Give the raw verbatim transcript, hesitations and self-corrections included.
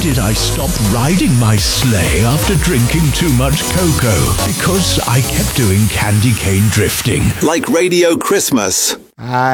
did I stop riding my sleigh after drinking too much cocoa? Because I kept doing candy cane drifting. Like Radio Christmas. I